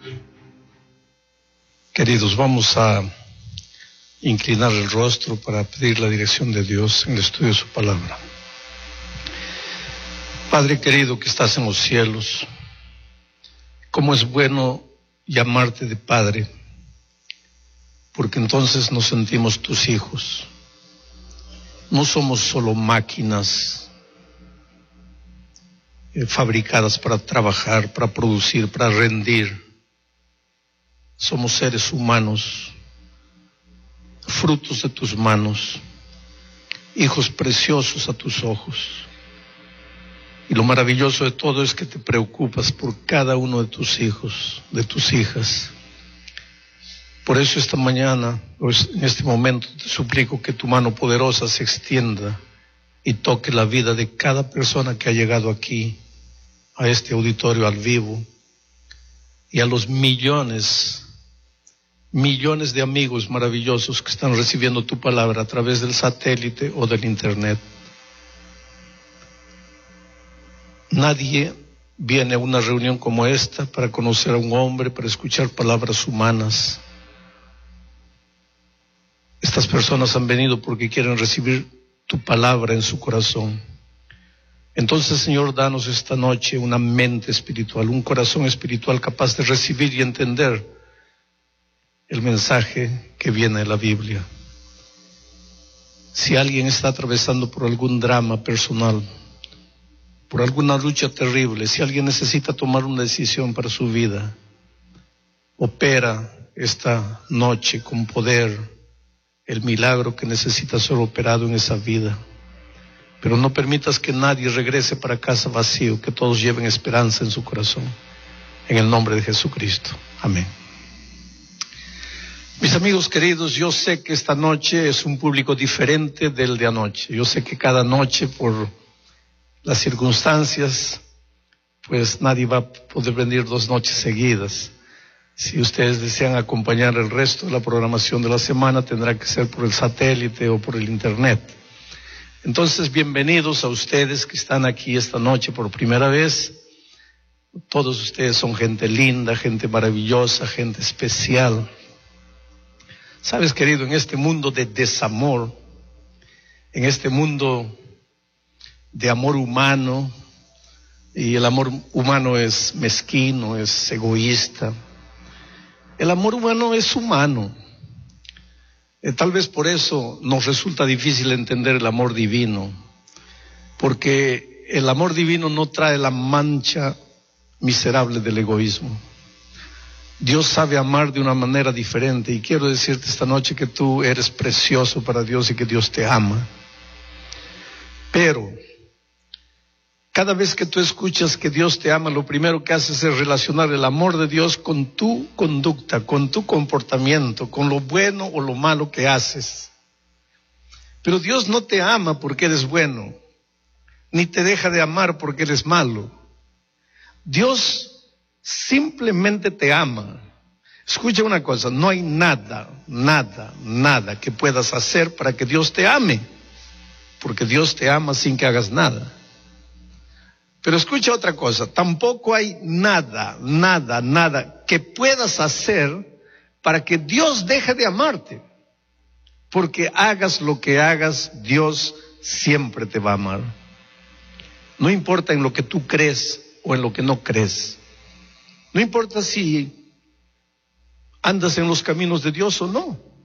Queridos, vamos a inclinar el rostro para pedir la dirección de Dios en el estudio de su palabra. Padre querido que estás en los cielos, cómo es bueno llamarte de Padre, porque entonces nos sentimos tus hijos. No somos solo máquinas fabricadas para trabajar, para producir, para rendir. Somos seres humanos, frutos de tus manos, hijos preciosos a tus ojos. Y lo maravilloso de todo es que te preocupas por cada uno de tus hijos, de tus hijas. Por eso esta mañana, en este momento, te suplico que tu mano poderosa se extienda y toque la vida de cada persona que ha llegado aquí, a este auditorio al vivo, y a los millones de amigos maravillosos que están recibiendo tu palabra a través del satélite o del internet. Nadie viene a una reunión como esta para conocer a un hombre, para escuchar palabras humanas. Estas personas han venido porque quieren recibir tu palabra en su corazón. Entonces, Señor, danos esta noche una mente espiritual, un corazón espiritual capaz de recibir y entender el mensaje que viene de la Biblia. Si alguien está atravesando por algún drama personal, por alguna lucha terrible, si alguien necesita tomar una decisión para su vida, opera esta noche con poder el milagro que necesita ser operado en esa vida. Pero no permitas que nadie regrese para casa vacío, que todos lleven esperanza en su corazón. En el nombre de Jesucristo. Amén. Mis amigos queridos, yo sé que esta noche es un público diferente del de anoche. Yo sé que cada noche, por las circunstancias, pues nadie va a poder venir 2 noches seguidas. Si ustedes desean acompañar el resto de la programación de la semana, tendrá que ser por el satélite o por el internet. Entonces, bienvenidos a ustedes que están aquí esta noche por primera vez. Todos ustedes son gente linda, gente maravillosa, gente especial. Sabes, querido, en este mundo de desamor, en este mundo de amor humano, y el amor humano es mezquino, es egoísta. El amor humano es humano. Tal vez por eso nos resulta difícil entender el amor divino, porque el amor divino no trae la mancha miserable del egoísmo. Dios sabe amar de una manera diferente, y quiero decirte esta noche que tú eres precioso para Dios y que Dios te ama. Pero cada vez que tú escuchas que Dios te ama, lo primero que haces es relacionar el amor de Dios con tu conducta, con tu comportamiento, con lo bueno o lo malo que haces. Pero Dios no te ama porque eres bueno, ni te deja de amar porque eres malo. Dios simplemente te ama. Escucha una cosa, no hay nada que puedas hacer para que Dios te ame, porque Dios te ama sin que hagas nada. Pero escucha otra cosa, tampoco hay nada que puedas hacer para que Dios deje de amarte. Porque hagas lo que hagas, Dios siempre te va a amar. No importa en lo que tú crees o en lo que no crees. No importa si andas en los caminos de Dios o no.